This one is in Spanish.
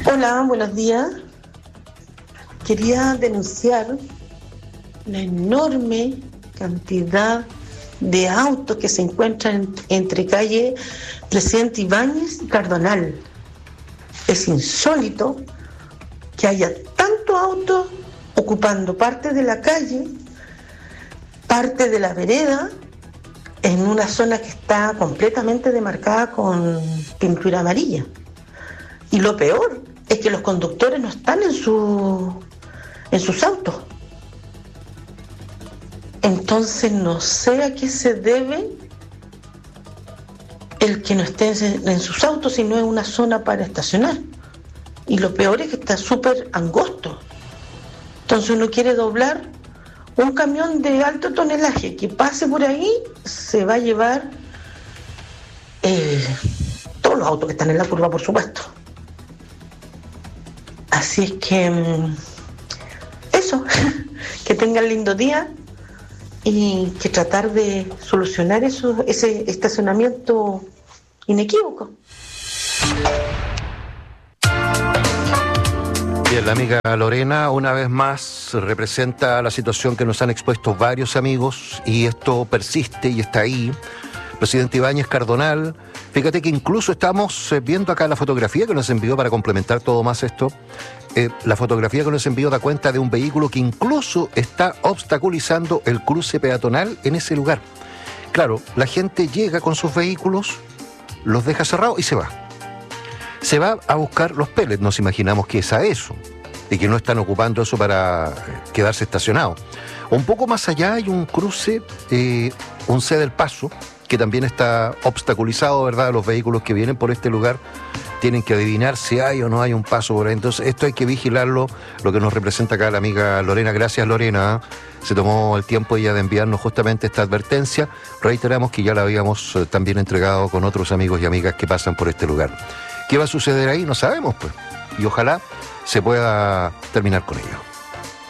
Hola, buenos días. Quería denunciar la enorme cantidad de autos que se encuentran entre calle Presidente Ibáñez y Cardonal. Es insólito que haya tantos autos ocupando parte de la calle, parte de la vereda, en una zona que está completamente demarcada con pintura amarilla. Y lo peor es que los conductores no están en sus autos. Entonces no sé a qué se debe el que no estén en sus autos si no es una zona para estacionar. Y lo peor es que está súper angosto. Entonces uno quiere doblar un camión de alto tonelaje que pase por ahí, se va a llevar todos los autos que están en la curva, por supuesto. Así es que eso, que tengan lindo día y que tratar de solucionar ese estacionamiento inequívoco. Bien, la amiga Lorena una vez más representa la situación que nos han expuesto varios amigos y esto persiste y está ahí. Presidente Ibáñez, Cardonal, fíjate que incluso estamos viendo acá la fotografía que nos envió para complementar todo más esto. La fotografía que nos envió da cuenta de un vehículo que incluso está obstaculizando el cruce peatonal en ese lugar. Claro, la gente llega con sus vehículos, los deja cerrados y se va. Se va a buscar los pellets, nos imaginamos que es a eso, y que no están ocupando eso para quedarse estacionados. Un poco más allá hay un cruce, un C del Paso, que también está obstaculizado, ¿verdad? Los vehículos que vienen por este lugar tienen que adivinar si hay o no hay un paso por ahí. Entonces esto hay que vigilarlo, lo que nos representa acá la amiga Lorena. Gracias, Lorena. Se tomó el tiempo ella de enviarnos justamente esta advertencia. Reiteramos que ya la habíamos también entregado con otros amigos y amigas que pasan por este lugar. ¿Qué va a suceder ahí? No sabemos, pues. Y ojalá se pueda terminar con ello.